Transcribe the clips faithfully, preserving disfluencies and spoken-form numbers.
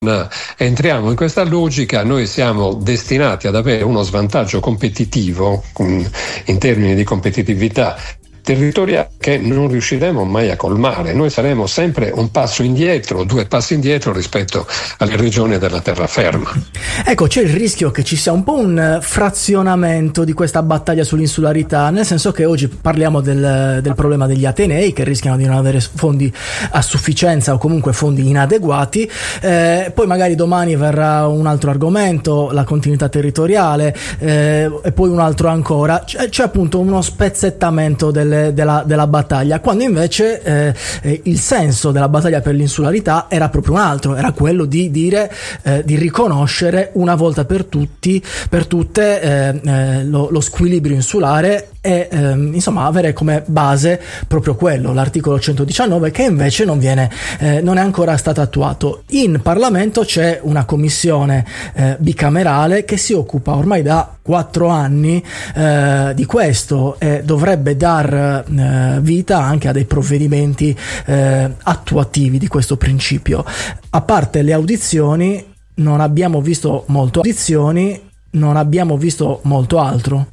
entriamo in questa logica, noi siamo destinati ad avere uno svantaggio competitivo in termini di competitività territoriale che non riusciremo mai a colmare. Noi saremo sempre un passo indietro, due passi indietro rispetto alle regioni della terraferma. Ecco, c'è il rischio che ci sia un po' un frazionamento di questa battaglia sull'insularità, nel senso che oggi parliamo del, del problema degli atenei che rischiano di non avere fondi a sufficienza o comunque fondi inadeguati, eh, poi magari domani verrà un altro argomento, la continuità territoriale, eh, e poi un altro ancora. C'è, c'è appunto uno spezzettamento del Della, della battaglia, quando invece eh, eh, il senso della battaglia per l'insularità era proprio un altro, era quello di dire eh, di riconoscere una volta per tutti per tutte eh, eh, lo, lo squilibrio insulare e eh, insomma avere come base proprio quello, l'articolo centodiciannove, che invece non viene eh, non è ancora stato attuato. In Parlamento c'è una commissione eh, bicamerale che si occupa ormai da quattro anni eh, di questo e dovrebbe dar eh, vita anche a dei provvedimenti eh, attuativi di questo principio. A parte le audizioni non abbiamo visto molto audizioni, non abbiamo visto molto altro.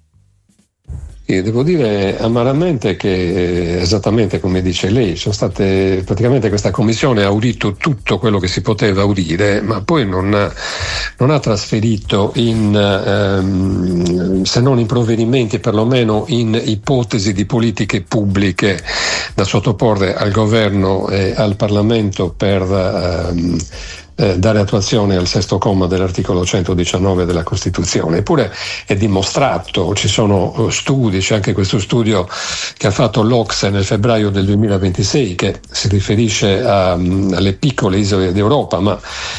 Io devo dire amaramente che, esattamente come dice lei, sono state praticamente questa commissione ha audito tutto quello che si poteva audire, ma poi non ha, non ha trasferito in, ehm, se non in provvedimenti, perlomeno in ipotesi di politiche pubbliche da sottoporre al governo e al Parlamento per ehm, Eh, dare attuazione al sesto comma dell'articolo centodiciannove della Costituzione. Eppure è dimostrato, ci sono studi, c'è anche questo studio che ha fatto l'O C S E nel febbraio del duemilaventisei che si riferisce a, alle piccole isole d'Europa, ma